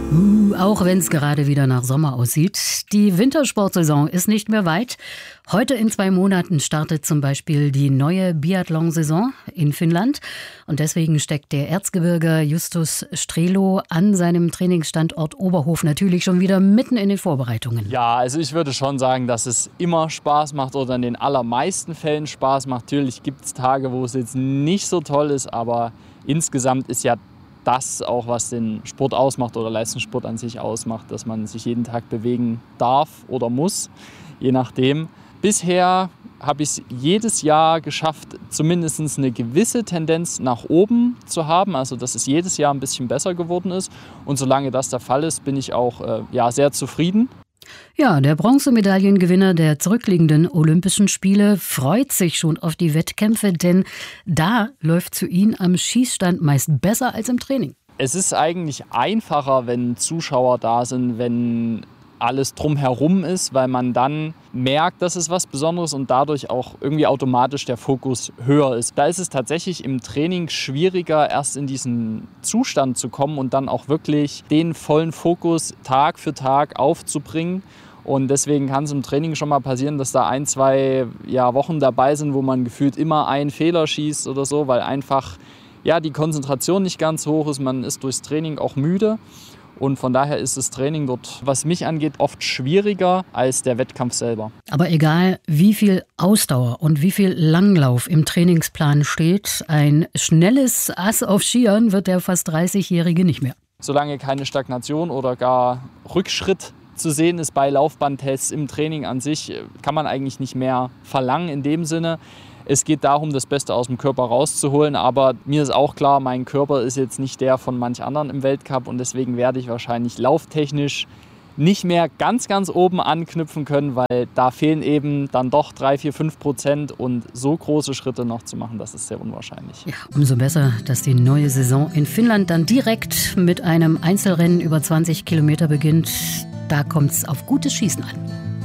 Auch wenn es gerade wieder nach Sommer aussieht. Die Wintersportsaison ist nicht mehr weit. Heute in 2 Monaten startet zum Beispiel die neue Biathlon-Saison in Finnland. Und deswegen steckt der Erzgebirger Justus Strelo an seinem Trainingsstandort Oberhof natürlich schon wieder mitten in den Vorbereitungen. Ja, also ich würde schon sagen, dass es immer Spaß macht oder in den allermeisten Fällen Spaß macht. Natürlich gibt es Tage, wo es jetzt nicht so toll ist, aber insgesamt ist ja das auch, was den Sport ausmacht oder Leistungssport an sich ausmacht, dass man sich jeden Tag bewegen darf oder muss, je nachdem. Bisher habe ich es jedes Jahr geschafft, zumindest eine gewisse Tendenz nach oben zu haben, also dass es jedes Jahr ein bisschen besser geworden ist. Und solange das der Fall ist, bin ich auch sehr zufrieden. Ja, der Bronzemedaillengewinner der zurückliegenden Olympischen Spiele freut sich schon auf die Wettkämpfe, denn da läuft für ihn am Schießstand meist besser als im Training. Es ist eigentlich einfacher, wenn Zuschauer da sind, wenn alles drumherum ist, weil man dann merkt, das ist was Besonderes und dadurch auch irgendwie automatisch der Fokus höher ist. Da ist es tatsächlich im Training schwieriger, erst in diesen Zustand zu kommen und dann auch wirklich den vollen Fokus Tag für Tag aufzubringen. Und deswegen kann es im Training schon mal passieren, dass da 1-2 Wochen dabei sind, wo man gefühlt immer einen Fehler schießt oder so, weil einfach die Konzentration nicht ganz hoch ist. Man ist durchs Training auch müde. Und von daher ist das Training dort, was mich angeht, oft schwieriger als der Wettkampf selber. Aber egal, wie viel Ausdauer und wie viel Langlauf im Trainingsplan steht, ein schnelles Ass auf Skiern wird der fast 30-Jährige nicht mehr. Solange keine Stagnation oder gar Rückschritt zu sehen ist bei Laufbahntests im Training an sich, kann man eigentlich nicht mehr verlangen in dem Sinne. Es geht darum, das Beste aus dem Körper rauszuholen, aber mir ist auch klar, mein Körper ist jetzt nicht der von manch anderen im Weltcup und deswegen werde ich wahrscheinlich lauftechnisch nicht mehr ganz oben anknüpfen können, weil da fehlen eben dann doch 3-5% und so große Schritte noch zu machen, das ist sehr unwahrscheinlich. Ja, umso besser, dass die neue Saison in Finnland dann direkt mit einem Einzelrennen über 20 Kilometer beginnt. Da kommt es auf gutes Schießen an.